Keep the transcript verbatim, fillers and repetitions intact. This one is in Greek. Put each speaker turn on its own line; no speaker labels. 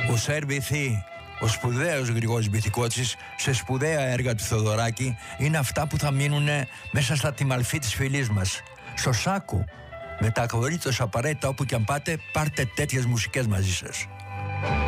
Ο Σέρ Μπιθή, ο σπουδαίος Γρηγόρης Μπιθικότσης, σε σπουδαία έργα του Θεοδωράκη, είναι αυτά που θα μείνουν μέσα στα τιμαλφή της φυλής μας. Στο σάκου, με τα απολύτως απαραίτητα, όπου και αν πάτε, πάρτε τέτοιες μουσικές μαζί σας.